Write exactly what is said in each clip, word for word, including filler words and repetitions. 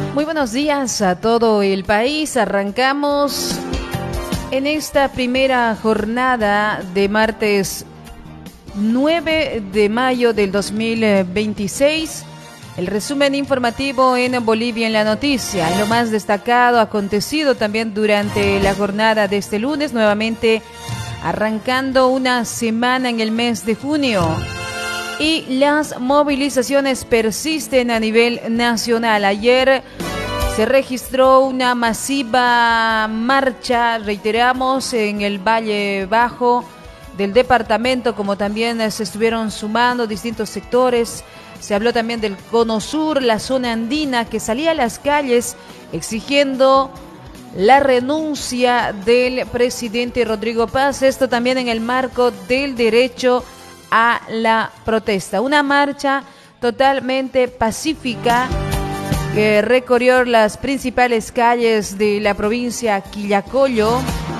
Muy buenos días a todo el país. Arrancamos en esta primera jornada de martes nueve de mayo del dos mil veintiséis. El resumen informativo en Bolivia en la noticia. Lo más destacado acontecido también durante la jornada de este lunes, nuevamente arrancando una semana en el mes de junio. Y las movilizaciones persisten a nivel nacional. Ayer se registró una masiva marcha, reiteramos, en el Valle Bajo del departamento, como también se estuvieron sumando distintos sectores. Se habló también del Cono Sur, la zona andina, que salía a las calles exigiendo la renuncia del presidente Rodrigo Paz. Esto también en el marco del derecho a la protesta. Una marcha totalmente pacífica que recorrió las principales calles de la provincia Quillacollo,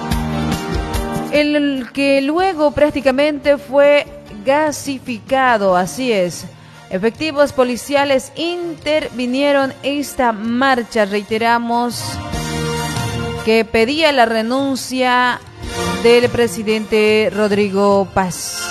el que luego prácticamente fue gasificado, así es. Efectivos policiales intervinieron esta marcha, reiteramos, que pedía la renuncia del presidente Rodrigo Paz.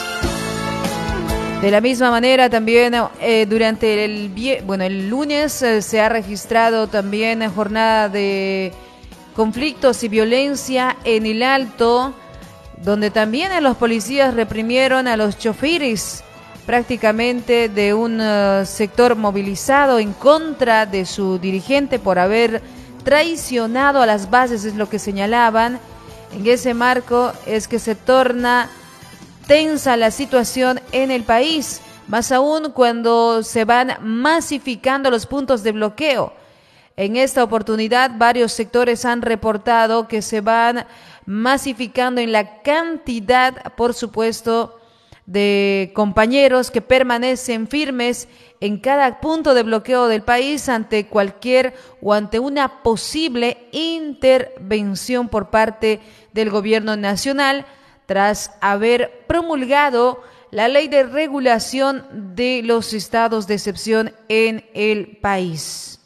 De la misma manera también eh, durante el bueno el lunes eh, se ha registrado también jornada de conflictos y violencia en el Alto, donde también los policías reprimieron a los choferes prácticamente de un uh, sector movilizado en contra de su dirigente por haber traicionado a las bases, es lo que señalaban. En ese marco es que se torna tensa la situación en el país, más aún cuando se van masificando los puntos de bloqueo. En esta oportunidad, varios sectores han reportado que se van masificando en la cantidad, por supuesto, de compañeros que permanecen firmes en cada punto de bloqueo del país ante cualquier o ante una posible intervención por parte del gobierno nacional, tras haber promulgado la ley de regulación de los estados de excepción en el país.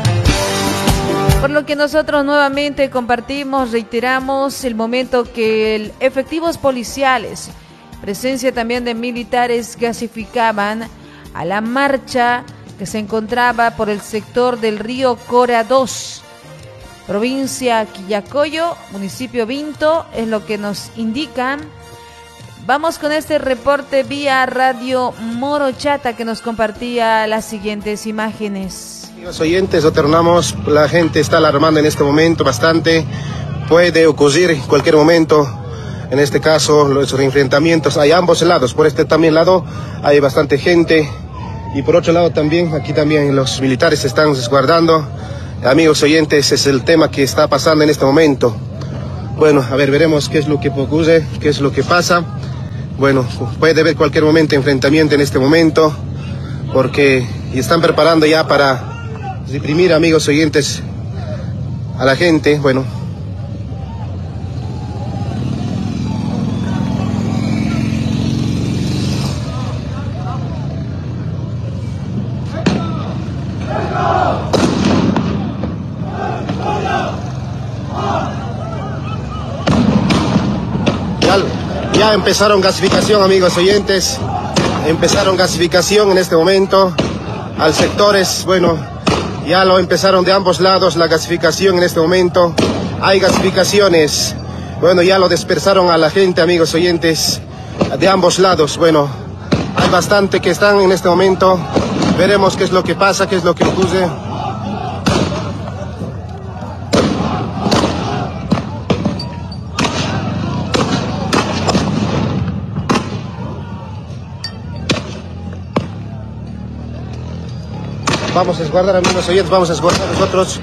Por lo que nosotros nuevamente compartimos, reiteramos el momento que el, efectivos policiales, presencia también de militares, gasificaban a la marcha que se encontraba por el sector del río Cora dos. Provincia Quillacollo, municipio Vinto, es lo que nos indican. Vamos con este reporte vía Radio Morochata, que nos compartía las siguientes imágenes. Amigos oyentes, alternamos, la gente está alarmando en este momento bastante. Puede ocurrir en cualquier momento, en este caso, los enfrentamientos hay a ambos lados. Por este también lado hay bastante gente y por otro lado también, aquí también los militares se están resguardando. Amigos oyentes, es el tema que está pasando en este momento. Bueno, a ver, veremos qué es lo que ocurre, qué es lo que pasa. Bueno, puede haber cualquier momento enfrentamiento en este momento, porque están preparando ya para reprimir, amigos oyentes, a la gente. Bueno, ya empezaron gasificación, amigos oyentes, empezaron gasificación en este momento al sectores, bueno, ya lo empezaron de ambos lados la gasificación en este momento, hay gasificaciones, bueno, ya lo dispersaron a la gente, amigos oyentes, de ambos lados. Bueno, hay bastante que están en este momento, veremos qué es lo que pasa, qué es lo que ocurre. Vamos a esguardar, amigos oyentes, vamos a esguardar nosotros.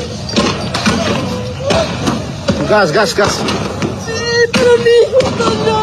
Gas, gas, gas. Sí, pero mi hijo está